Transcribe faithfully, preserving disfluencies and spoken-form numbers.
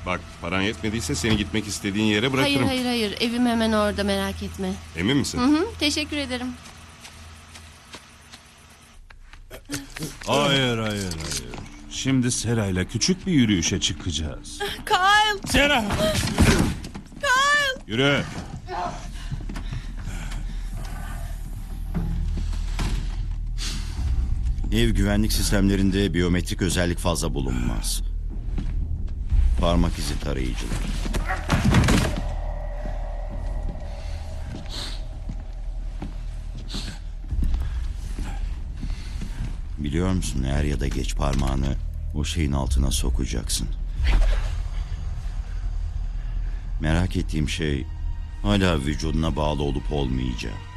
Bak, paran yetmediyse seni gitmek istediğin yere bırakırım. Hayır hayır hayır, evim hemen orada, merak etme. Emin misin? Hı hı, teşekkür ederim. Hayır, hayır, hayır. Şimdi Sera'yla küçük bir yürüyüşe çıkacağız. Kyle! Sera! Kyle! Yürü. Ev güvenlik sistemlerinde biyometrik özellik fazla bulunmaz. Parmak izi tarayıcılar. Biliyor musun, er ya da geç parmağını o şeyin altına sokacaksın. Merak ettiğim şey hala vücuduna bağlı olup olmayacağı.